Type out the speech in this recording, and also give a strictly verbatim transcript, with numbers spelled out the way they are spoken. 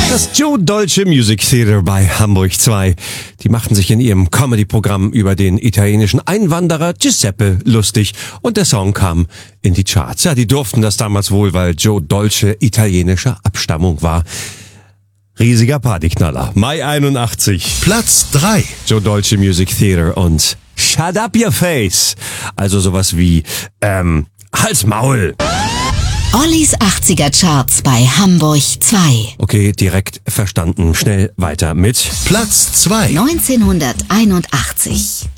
Das Joe Dolce Music Theater bei Hamburg zwei. Die machten sich in ihrem Comedy-Programm über den italienischen Einwanderer Giuseppe lustig und der Song kam in die Charts. Ja, die durften das damals wohl, weil Joe Dolce italienischer Abstammung war. Riesiger Partyknaller. Mai einundachtzig. Platz drei. Joe Dolce Music Theater und Shut Up Your Face. Also sowas wie, ähm, Halt's Maul. Ollis achtziger Charts bei Hamburg zwei. Okay, direkt verstanden. Schnell weiter mit Platz zwei. neunzehnhunderteinundachtzig.